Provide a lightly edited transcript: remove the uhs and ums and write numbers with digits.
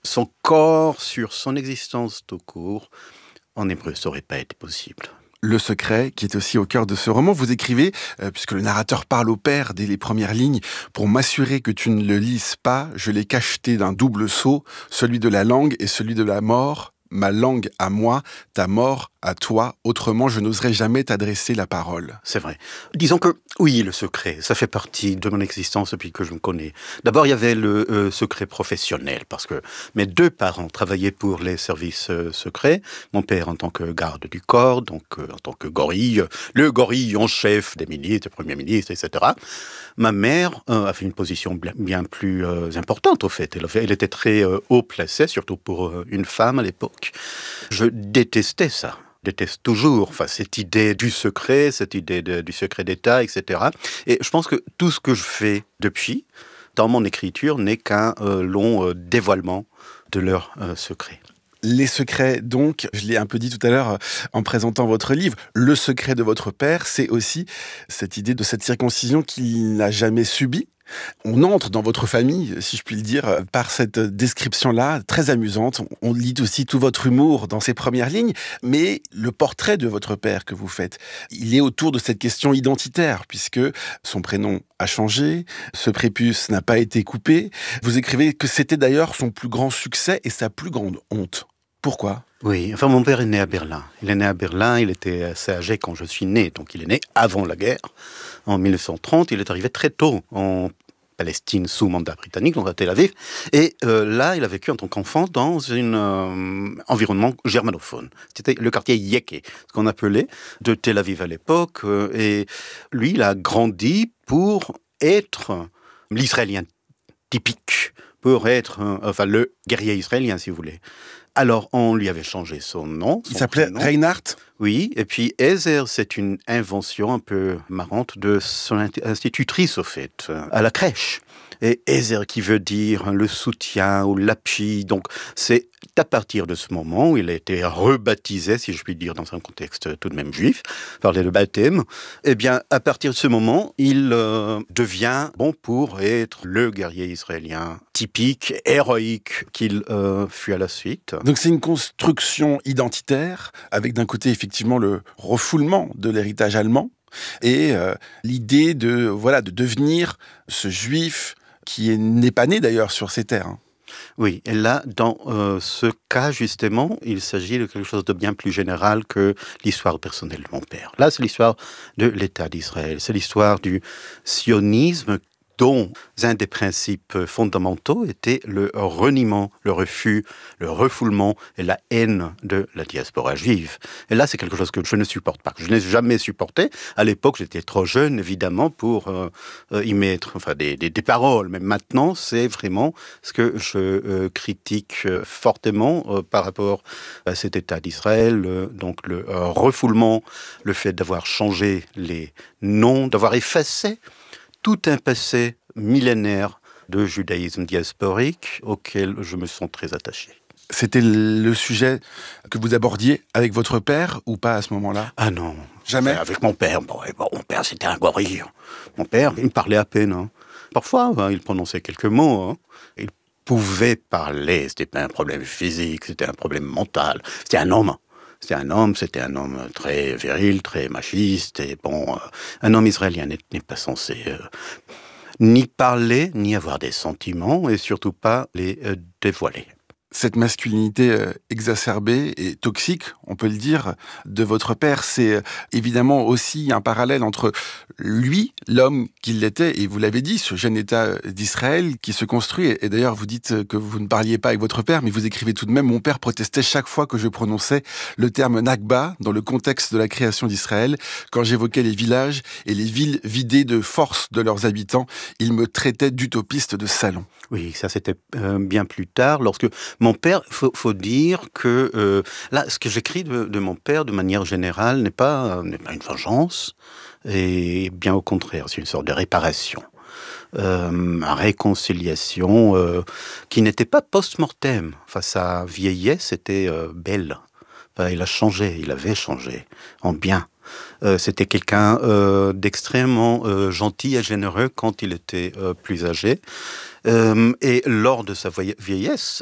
son corps, sur son existence tout court, en hébreu, ça n'aurait pas été possible. Le secret, qui est aussi au cœur de ce roman, vous écrivez, puisque le narrateur parle au père dès les premières lignes, pour m'assurer que tu ne le lises pas, je l'ai cacheté d'un double sceau, celui de la langue et celui de la mort, ma langue à moi, ta mort à toi, autrement je n'oserais jamais t'adresser la parole. C'est vrai. Disons que, oui, le secret, ça fait partie de mon existence depuis que je me connais. D'abord, il y avait le secret professionnel, parce que mes deux parents travaillaient pour les services secrets. Mon père en tant que garde du corps, donc en tant que gorille, le gorille en chef des ministres, des premiers ministres, etc. Ma mère a fait une position bien plus importante, au fait. Elle était très haut placée, surtout pour une femme à l'époque. Je détestais ça. Déteste toujours, cette idée du secret, cette idée du secret d'État, etc. Et je pense que tout ce que je fais depuis, dans mon écriture, n'est qu'un long dévoilement de leur secret. Les secrets, donc, je l'ai un peu dit tout à l'heure en présentant votre livre, le secret de votre père, c'est aussi cette idée de cette circoncision qu'il n'a jamais subie. On entre dans votre famille, si je puis le dire, par cette description-là, très amusante. On lit aussi tout votre humour dans ces premières lignes, mais le portrait de votre père que vous faites, il est autour de cette question identitaire, puisque son prénom a changé, ce prépuce n'a pas été coupé. Vous écrivez que c'était d'ailleurs son plus grand succès et sa plus grande honte. Pourquoi ? Oui, mon père est né à Berlin. Il est né à Berlin, il était assez âgé quand je suis né, donc il est né avant la guerre. En 1930, il est arrivé très tôt en Palestine sous mandat britannique, donc à Tel Aviv. Et là, il a vécu en tant qu'enfant dans un environnement germanophone. C'était le quartier Yeke, ce qu'on appelait de Tel Aviv à l'époque. Et lui, il a grandi pour être l'Israélien typique, pour être le guerrier israélien, si vous voulez. Alors, on lui avait changé son nom. Il s'appelait Reinhard ? Oui, et puis Ezer, c'est une invention un peu marrante de son institutrice, au fait, à la crèche. Et Ezer qui veut dire le soutien ou l'appui. Donc, c'est à partir de ce moment où il a été rebaptisé, si je puis dire, dans un contexte tout de même juif, par le baptême. Eh bien, à partir de ce moment, il devient bon pour être le guerrier israélien typique, héroïque qu'il fut à la suite. Donc c'est une construction identitaire, avec d'un côté effectivement le refoulement de l'héritage allemand, et l'idée de devenir ce juif qui n'est pas né d'ailleurs sur ces terres. Oui, et là, dans ce cas, justement, il s'agit de quelque chose de bien plus général que l'histoire personnelle de mon père. Là, c'est l'histoire de l'État d'Israël, c'est l'histoire du sionisme dont un des principes fondamentaux était le reniement, le refus, le refoulement et la haine de la diaspora juive. Et là, c'est quelque chose que je ne supporte pas, que je n'ai jamais supporté. À l'époque, j'étais trop jeune, évidemment, pour y mettre des paroles. Mais maintenant, c'est vraiment ce que je critique fortement par rapport à cet État d'Israël. Donc, le refoulement, le fait d'avoir changé les noms, d'avoir effacé tout un passé millénaire de judaïsme diasporique auquel je me sens très attaché. C'était le sujet que vous abordiez avec votre père ou pas à ce moment-là ? Ah non. Jamais ? Avec mon père. Mon père, c'était un gorille. Mon père, il me parlait à peine. Hein. Parfois, il prononçait quelques mots. Hein. Il pouvait parler. C'était pas un problème physique, c'était un problème mental. C'était un homme. C'était un homme très viril, très machiste. Et un homme israélien n'est pas censé ni parler, ni avoir des sentiments, et surtout pas les dévoiler. Cette masculinité exacerbée et toxique, on peut le dire, de votre père, c'est évidemment aussi un parallèle entre lui, l'homme qu'il était, et vous l'avez dit, ce jeune État d'Israël qui se construit. Et d'ailleurs, vous dites que vous ne parliez pas avec votre père, mais vous écrivez tout de même « Mon père protestait chaque fois que je prononçais le terme Nakba dans le contexte de la création d'Israël. Quand j'évoquais les villages et les villes vidées de force de leurs habitants, il me traitait d'utopiste de salon. » Oui, ça c'était bien plus tard, lorsque mon père, faut dire que là, ce que j'écris de mon père, de manière générale, n'est pas une vengeance, et bien au contraire, c'est une sorte de réparation, réconciliation qui n'était pas post-mortem. Sa vieillesse était belle. Il a changé, il avait changé en bien. C'était quelqu'un d'extrêmement gentil et généreux quand il était plus âgé. Et lors de sa vieillesse,